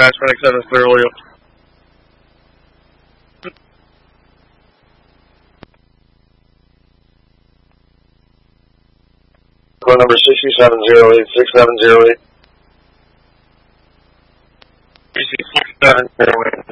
dispatch, Phoenix 7 is clear, Leo. Code number 6708, 6708. 6708.